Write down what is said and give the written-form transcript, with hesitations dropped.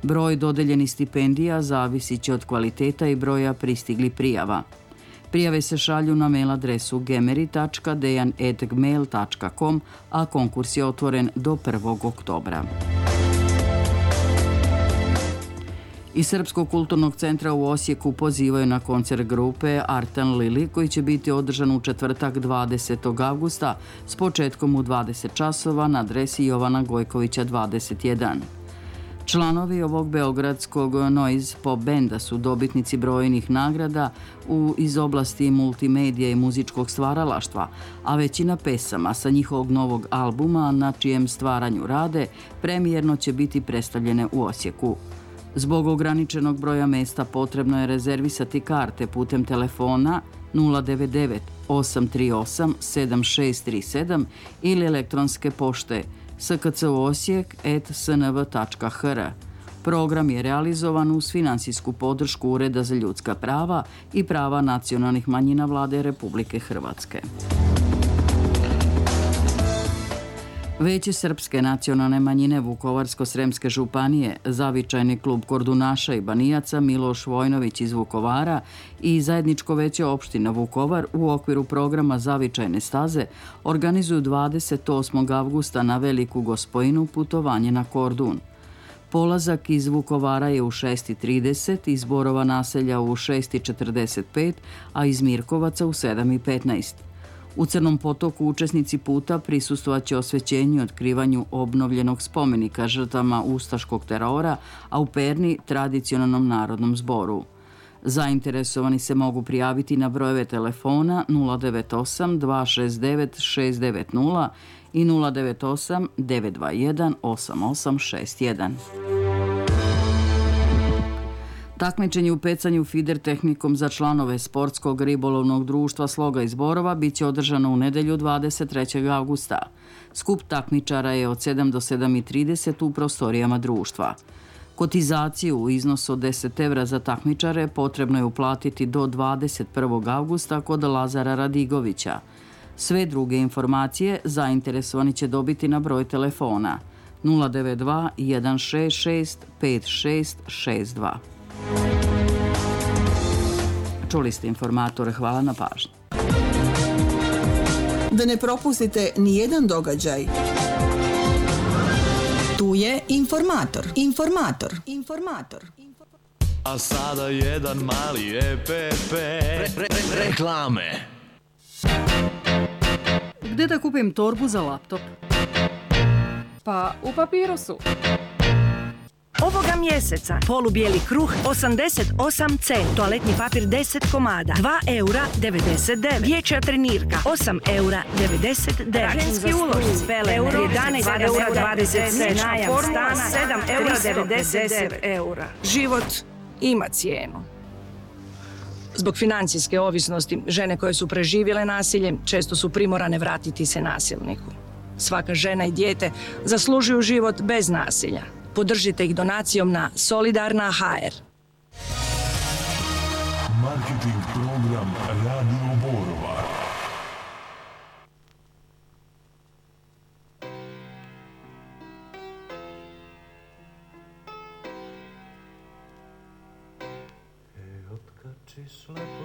Broj dodeljenih stipendija zavisit će od kvaliteta i broja pristiglih prijava. Prijave se šalju na mail adresu gemeri.dejan@gmail.com, a konkurs je otvoren do 1. oktobra. Iz Srpskog kulturnog centra u Osijeku pozivaju na koncert grupe Artan Lili koji će biti održan u četvrtak 20. avgusta s početkom u 20 časova na adresi Jovana Gojkovića 21. Članovi ovog beogradskog noise pop benda su dobitnici brojnih nagrada iz oblasti multimedija i muzičkog stvaralaštva, a većina pesama sa njihovog novog albuma na čijem stvaranju rade premijerno će biti predstavljene u Osijeku. Zbog ograničenog broja mesta potrebno je rezervisati karte putem telefona 099 838 7637 ili elektronske pošte skcosijek@snv.hr. Program je realizovan uz finansijsku podršku Ureda za ljudska prava i prava nacionalnih manjina Vlade Republike Hrvatske. Veće srpske nacionalne manjine Vukovarsko-sremske županije, Zavičajni klub Kordunaša i Banijaca Miloš Vojnović iz Vukovara i Zajedničko veće opština Vukovar u okviru programa Zavičajne staze organizuju 28. avgusta na Veliku Gospojinu putovanje na Kordun. Polazak iz Vukovara je u 6:30, iz Borova naselja u 6:45, a iz Mirkovaca u 7:15. U Crnom potoku učesnici puta prisustvovaće osvećenju i otkrivanju obnovljenog spomenika žrtvama ustaškog terora, a u Perni tradicionalnom narodnom zboru. Zainteresovani se mogu prijaviti na brojeve telefona 098 269 690 i 098 921 8861. Takmičenje u pecanju fider tehnikom za članove Sportskog ribolovnog društva Sloga iz Borova biće održano u nedelju 23. avgusta. Skup takmičara je od 7 do 7:30 u prostorijama društva. Kotizaciju u iznosu od 10 evra za takmičare potrebno je uplatiti do 21. avgusta kod Lazara Radigovića. Sve druge informacije zainteresovani će dobiti na broj telefona 092 166 5662. Čuli ste Informator, hvala na pažnji. Da ne propustite ni jedan događaj. Tu je Informator. A sada jedan mali EPP. Reklame. Gde da kupim torbu za laptop? Pa u Papirusu. Ovoga mjeseca polubijeli kruh 88 c, toaletni papir 10 komada, 2 eura 99, dječja trenirka 8 eura 99, ženski ulošci, pele, 11 eura 20, najam stana 7 eura 99 eura. Život ima cijenu. Zbog financijske ovisnosti, žene koje su preživjele nasilje često su primorane vratiti se nasilniku. Svaka žena i dijete zaslužuju život bez nasilja. Podržite ih donacijom na Solidarna.hr. Marketing program Radio Borova. Otkači slepo